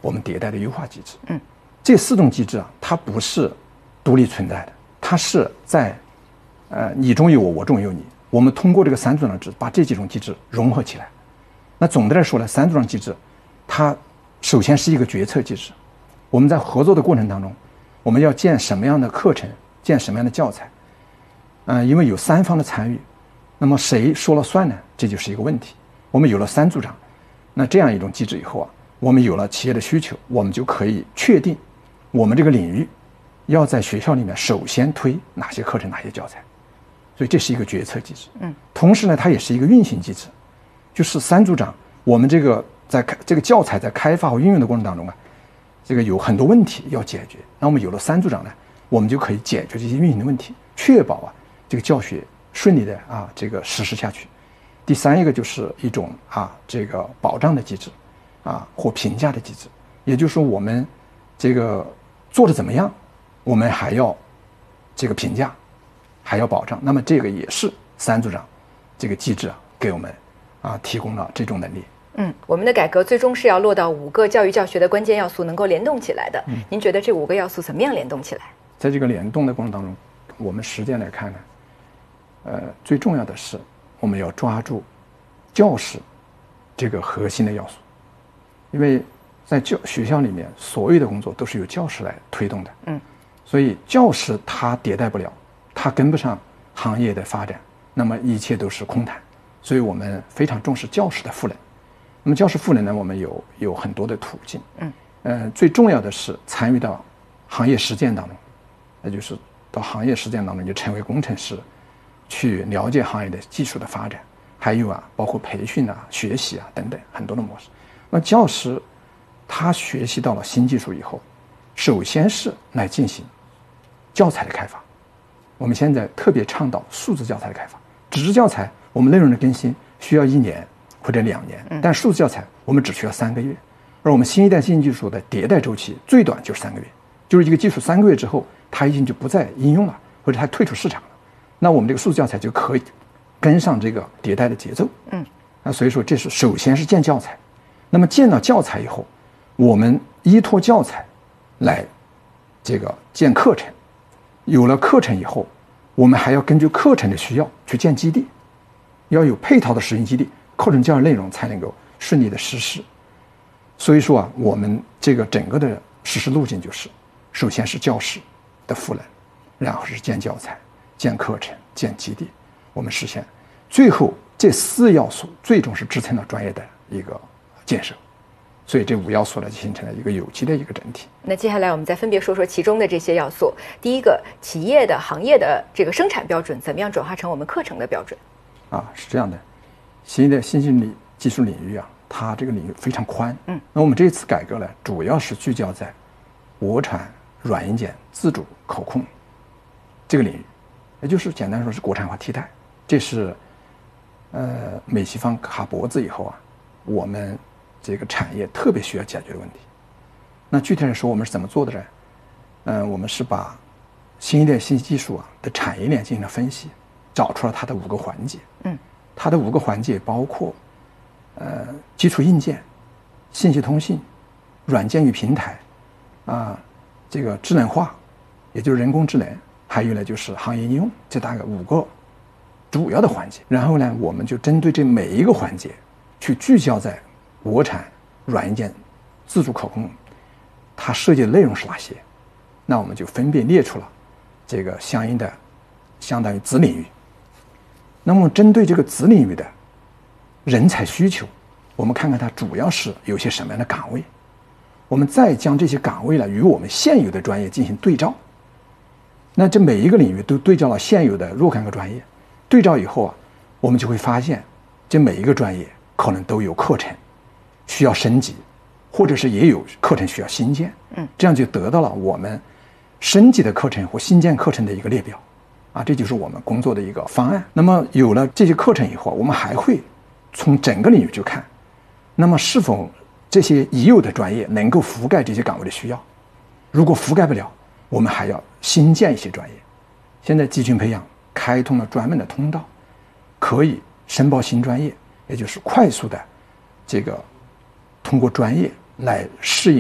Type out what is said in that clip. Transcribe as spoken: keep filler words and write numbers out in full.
我们迭代的优化机制。 嗯， 这四种机制啊，它不是独立存在的，它是在呃你中有我，我中有你。我们通过这个三组长制，把这几种机制融合起来。那总的来说呢，三组长机制，它首先是一个决策机制。我们在合作的过程当中，我们要建什么样的课程，建什么样的教材，嗯、呃，因为有三方的参与，那么谁说了算呢？这就是一个问题。我们有了三组长，那这样一种机制以后啊，我们有了企业的需求，我们就可以确定我们这个领域要在学校里面首先推哪些课程、哪些教材。所以这是一个决策机制。嗯，同时呢，它也是一个运行机制，就是三组长，我们这个在开这个教材在开发和运用的过程当中啊，这个有很多问题要解决。那我们有了三组长呢，我们就可以解决这些运行的问题，确保啊这个教学顺利的啊这个实施下去。第三一个就是一种啊这个保障的机制，啊或评价的机制，也就是说我们这个做的怎么样，我们还要这个评价。还要保障，那么这个也是三组长这个机制啊，给我们啊提供了这种能力。 嗯，我们的改革最终是要落到五个教育教学的关键要素能够联动起来的。嗯，您觉得这五个要素怎么样联动起来？ 在这个联动的过程当中，我们实践来看呢，呃，最重要的是我们要抓住教师这个核心的要素，因为在教学校里面，所有的工作都是由教师来推动的。嗯，所以教师他迭代不了。它跟不上行业的发展，那么一切都是空谈。所以我们非常重视教师的赋能。那么教师赋能呢，我们有有很多的途径。嗯，呃，最重要的是参与到行业实践当中，那就是到行业实践当中就成为工程师，去了解行业的技术的发展，还有啊，包括培训啊、学习啊等等很多的模式。那教师他学习到了新技术以后，首先是来进行教材的开发。我们现在特别倡导数字教材的开发，纸质教材我们内容的更新需要一年或者两年，但数字教材我们只需要三个月，而我们新一代新技术的迭代周期最短就是三个月，就是一个技术三个月之后它已经就不再应用了，或者它退出市场了，那我们这个数字教材就可以跟上这个迭代的节奏。嗯，那所以说这是首先是建教材，那么建了教材以后，我们依托教材来这个建课程。有了课程以后，我们还要根据课程的需要去建基地，要有配套的实行基地，课程教育内容才能够顺利的实施。所以说啊，我们这个整个的实施路径就是，首先是教师的赋能，然后是建教材、建课程、建基地，我们实现。最后这四要素最终是支撑了专业的一个建设。所以这五要素呢，就形成了一个有机的一个整体。 那接下来我们再分别说说其中的这些要素。第一个，企业的行业的这个生产标准怎么样转化成我们课程的标准？ 啊，是这样的，新的新兴领技术领域啊，它这个领域非常宽。嗯，那我们这次改革呢，主要是聚焦在国产软硬件自主可控这个领域，也就是简单说是国产化替代。这是呃美西方卡脖子以后啊，我们这个产业特别需要解决的问题。那具体来说，我们是怎么做的呢？嗯，我们是把新一代新技术啊的产业链进行了分析，找出了它的五个环节。嗯，它的五个环节包括呃基础硬件、信息通信、软件与平台啊，这个智能化，也就是人工智能，还有呢就是行业应用，这大概五个主要的环节。然后呢，我们就针对这每一个环节去聚焦在国产软硬件自主可控，它涉及的内容是哪些？那我们就分别列出了这个相应的相当于子领域。那么针对这个子领域的人才需求，我们看看它主要是有些什么样的岗位，我们再将这些岗位呢与我们现有的专业进行对照。那这每一个领域都对照了现有的若干个专业，对照以后啊，我们就会发现这每一个专业可能都有课程需要升级，或者是也有课程需要新建。嗯，这样就得到了我们升级的课程或新建课程的一个列表啊，这就是我们工作的一个方案。那么有了这些课程以后，我们还会从整个领域去看，那么是否这些已有的专业能够覆盖这些岗位的需要？如果覆盖不了，我们还要新建一些专业。现在集群培养开通了专门的通道，可以申报新专业，也就是快速的这个通过专业来适应